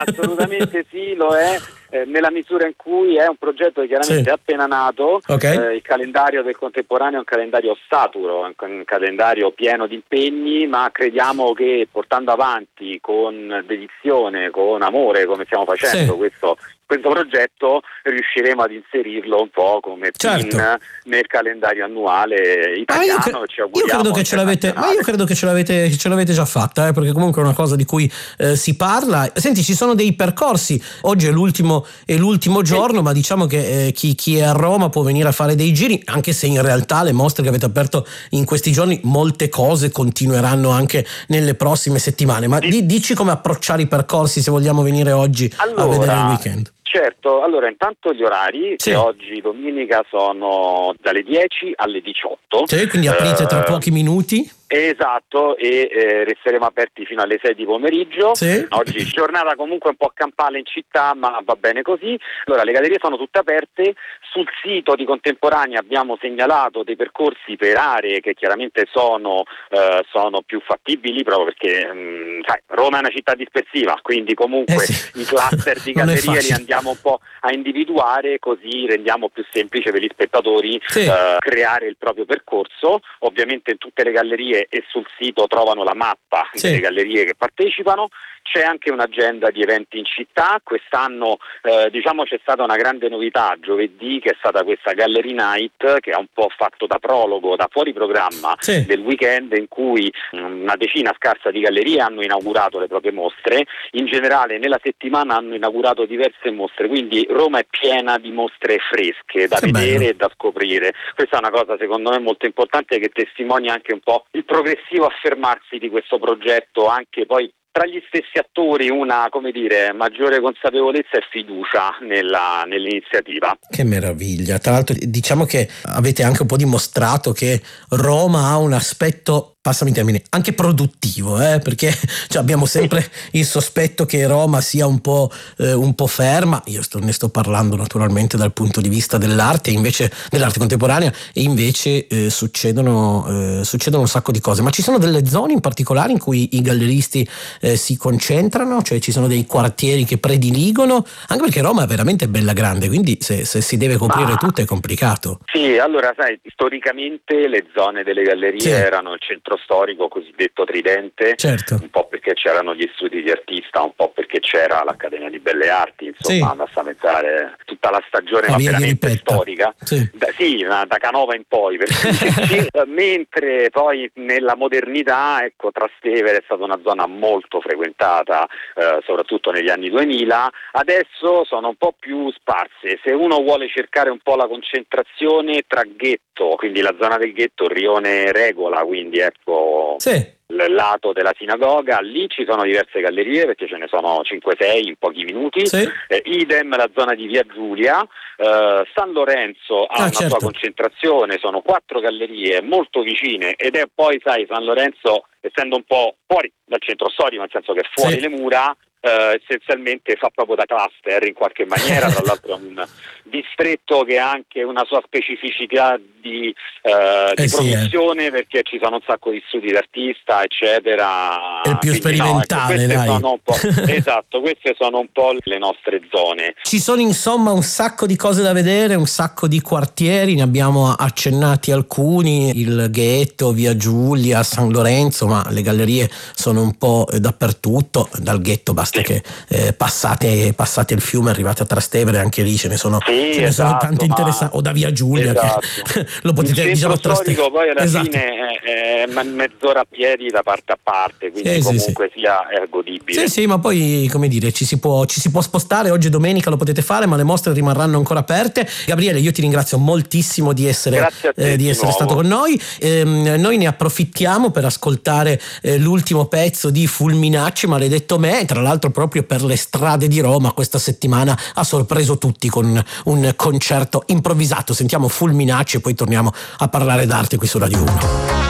Assolutamente sì, lo è, nella misura in cui è un progetto che chiaramente è appena nato. Okay. Il calendario del contemporaneo è un calendario saturo, è un calendario pieno di impegni, ma crediamo che portando avanti con dedizione, con amore, come stiamo facendo questo progetto, riusciremo ad inserirlo un po' come pin nel calendario annuale italiano. Ci auguriamo. Io credo che ce l'avete già fatta, perché comunque è una cosa di cui si parla. Senti, ci sono dei percorsi, oggi è l'ultimo giorno, ma diciamo che chi è a Roma può venire a fare dei giri, anche se in realtà le mostre che avete aperto in questi giorni, molte cose continueranno anche nelle prossime settimane. Ma dici come approcciare i percorsi se vogliamo venire oggi a vedere il weekend. Certo, allora intanto gli orari che oggi domenica sono dalle 10 alle 18. Sì, quindi aprite tra pochi minuti. Esatto, e resteremo aperti fino alle 6 di pomeriggio. Oggi giornata comunque un po' campale in città, ma va bene così. Allora, le gallerie sono tutte aperte. Sul sito di Contemporanea abbiamo segnalato dei percorsi per aree che chiaramente sono più fattibili, proprio perché Roma è una città dispersiva, quindi comunque i cluster di gallerie li andiamo un po' a individuare, così rendiamo più semplice per gli spettatori creare il proprio percorso. Ovviamente in tutte le gallerie e sul sito trovano la mappa delle gallerie che partecipano. C'è anche un'agenda di eventi in città. Quest'anno c'è stata una grande novità giovedì, che è stata questa Gallery Night, che ha un po' fatto da prologo, da fuori programma del weekend, in cui una decina scarsa di gallerie hanno inaugurato le proprie mostre. In generale nella settimana hanno inaugurato diverse mostre, quindi Roma è piena di mostre fresche da vedere e da scoprire. Questa è una cosa secondo me molto importante, che testimonia anche un po' il progressivo affermarsi di questo progetto, anche poi tra gli stessi attori una, maggiore consapevolezza e fiducia nell'iniziativa. Che meraviglia. Tra l'altro diciamo che avete anche un po' dimostrato che Roma ha un aspetto, passami il termine, anche produttivo, perché abbiamo sempre il sospetto che Roma sia un po' ferma. Io ne sto parlando naturalmente dal punto di vista dell'arte, invece dell'arte contemporanea, e invece succedono un sacco di cose. Ma ci sono delle zone in particolare in cui i galleristi si concentrano, cioè ci sono dei quartieri che prediligono, anche perché Roma è veramente bella grande, quindi se si deve coprire tutto è complicato. Sì, allora storicamente le zone delle gallerie erano il centro storico cosiddetto Tridente, un po' perché c'erano gli studi di artista, un po' perché c'era l'Accademia di Belle Arti, insomma, basta pensare tutta la stagione veramente storica, da Canova in poi, mentre poi nella modernità, Trastevere è stata una zona molto frequentata, soprattutto negli anni 2000. Adesso sono un po' più sparse. Se uno vuole cercare un po' la concentrazione tra ghetto, quindi la zona del ghetto, Rione Regola, quindi il lato della sinagoga, lì ci sono diverse gallerie, perché ce ne sono 5-6 in pochi minuti. Idem la zona di Via Giulia. San Lorenzo ha una sua concentrazione, sono 4 gallerie molto vicine, ed è poi San Lorenzo, essendo un po' fuori dal centro storico, nel senso che è fuori le mura, essenzialmente fa proprio da cluster in qualche maniera. Tra l'altro è un distretto che ha anche una sua specificità di produzione, perché ci sono un sacco di studi d'artista, eccetera. È il più sperimentale, queste sono un po' le nostre zone. Ci sono insomma un sacco di cose da vedere, un sacco di quartieri, ne abbiamo accennati alcuni, il ghetto, Via Giulia, San Lorenzo, ma le gallerie sono un po' dappertutto. Dal ghetto basta che passate il fiume, arrivate a Trastevere, anche lì ce ne sono tante interessanti, o da Via Giulia, che lo potete il centro storico poi alla fine è mezz'ora a piedi da parte a parte, quindi comunque sia godibile. Ma poi ci si può spostare. Oggi è domenica, lo potete fare, ma le mostre rimarranno ancora aperte. Gabriele, io ti ringrazio moltissimo di essere stato con noi. Noi ne approfittiamo per ascoltare l'ultimo pezzo di Fulminacci, Maledetto me. Tra l'altro proprio per le strade di Roma questa settimana ha sorpreso tutti con un concerto improvvisato. Sentiamo Fulminacci e poi torniamo a parlare d'arte qui su Radio 1.